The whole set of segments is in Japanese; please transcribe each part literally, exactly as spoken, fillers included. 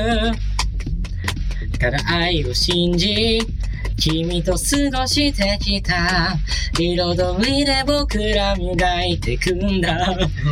ただ愛を信じ君と過ごしてきた彩りで僕ら磨いてくんだ。 うん。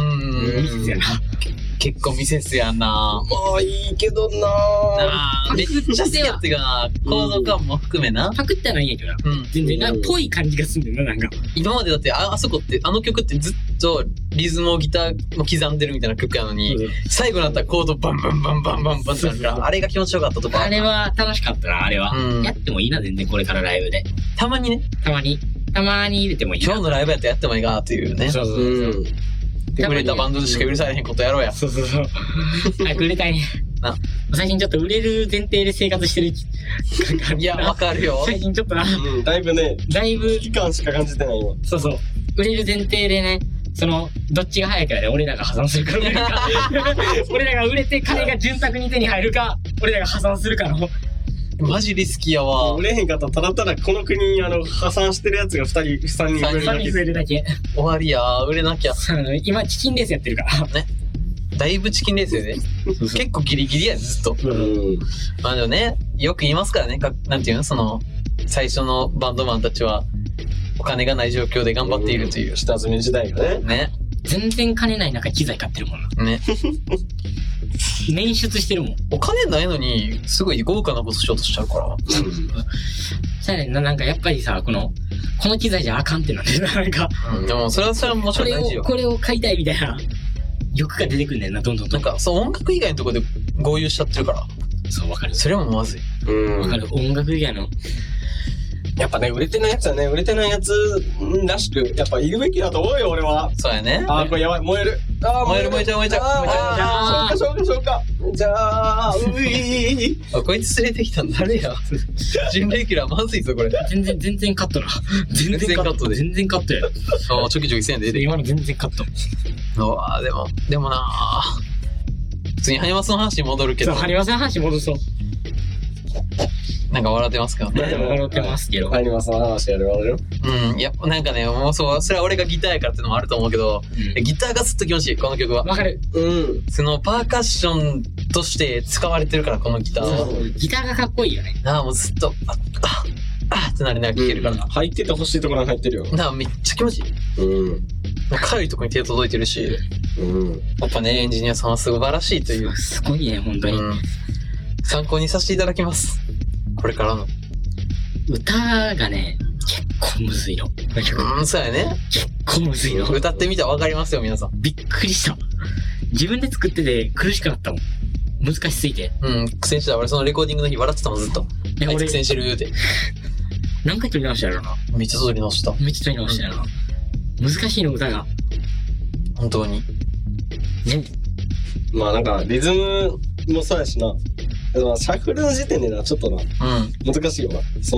ミセスやな。 結構ミセスやな。 まあいいけどなあめっちゃ好きやってかな。コード感も含めな。 パクってないんやけどな。 うん。 全然な、ぽい感じがすんだよな、なんか。 今までだってあ、あそこってあの曲ってずっとリズムをギターも刻んでるみたいな曲やのに、うん、最後になったらコードバンバンバンバンバンバンってなるから、あれが気持ちよかったとか。 あれは楽しかったな、あれは。うん、やってもいいな、全然これからライブで。 たまにね。 たまに。たまに入れてもいいな。 今日のライブやったらやってもいいかっていうね。 そうそうそう。うん売れたバンドでしか許されへんことやろうや。 そうそうそう。早く売れたいね。 な。 最近ちょっと売れる前提で生活してる。 いや、わかるよ。 最近ちょっとな。 うん、だいぶね、 だいぶ。 期間しか感じてないわ。 そうそう。売れる前提でね、その、どっちが早いかで俺らが破産するか売れるか。俺らが売れて金が潤沢に手に入るか、俺らが破産するかの。 マジリスキーやわ。 売れへんかったらただただこの国にあの破産してるやつがふたり、さんにん増えるだけ。 さんにん増えるだけ。 終わりやー、売れなきゃ。 今チキンレースやってるから。 ね。だいぶチキンレースよね。結構ギリギリやずっと。 うん。 まあでもね、よく言いますからね。かなんていうのその、最初のバンドマンたちは、お金がない状況で頑張っているという。 下積み時代がね。 ね。 全然金ない中機材買ってるもんな。 ね。 捻出してるもん。 お金ないのに、すごい豪華なことしようとしちゃうから。 そうやねんな、なんかやっぱりさ、この、この機材じゃあかんってなってるな、なんか。 うん、でもそれはそれはもちろん大事よ。 これを、これを買いたいみたいな欲が出てくんねんな、どんどんどん。 なんか、そう、音楽以外のところで豪遊しちゃってるから。 そう、わかる。 それもまずい。 うん。 わかる。音楽以外の。 やっぱね、売れてないやつはね、売れてないやつらしく、やっぱ言うべきだと思うよ、俺は。 そうやね。 あー、これやばい、燃える。あー、 燃える、燃えちゃう、燃えちゃう。燃えちゃう。そうか、そうか、そうか。じゃあ、ういあ、こいつ連れてきたん誰や。準レギュラーまずいぞ、これ。 全然、全然カットな。全然カットで。全然カットや。 ああ、ちょきちょきせんで。 今の全然カット。 ああ、でも、でもなー。普通にハニマスの話に戻るけど。 そう、ハニマスの話戻そう。 なんか笑ってますけどね。 笑ってますけど。 ハニマスの話やるわよ。 うん。いや、なんかね、もうそう、それは俺がギターやからっていうのもあると思うけど、うん、ギターがずっと気持ちいい、この曲は。 わかる。 うん。 そのパーカッションとして使われてるから、このギターは。 ギターがかっこいいよね。 なあ、もうずっと、あ、あ、あってなりながら聴けるから。うん、 入ってて欲しいところに入ってるよ。 なあ、めっちゃ気持ちいい。うん。かゆいところに手届いてるし、うん。やっぱね、エンジニアさんは素晴らしいという。 すごいね、本当に。うん、 参考にさせていただきます。これからの。 歌がね、結構むずいの。 うん、そうやね。 結構むずいの。 歌ってみたらわかりますよ、皆さん。 びっくりした。自分で作ってて苦しくなったもん。難しすぎて。 うん、苦戦してた。俺そのレコーディングの日笑ってたもん、ずっと。いや、俺苦戦してる言うて。 何回撮り直したやろな。 めっちゃ撮り直した。 めっちゃ撮り直したやろな。うん、難しいの、歌が。 本当に。 ね。 まあなんか、リズムもそうやしな。シャッフルの時点でな、ちょっとな、うん、難しいよな。